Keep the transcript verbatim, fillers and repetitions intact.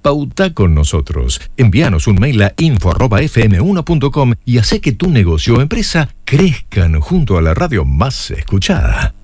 Pauta con nosotros. Envíanos un mail a info arroba f m uno punto com y hacé que tu negocio o empresa crezcan junto a la radio más escuchada.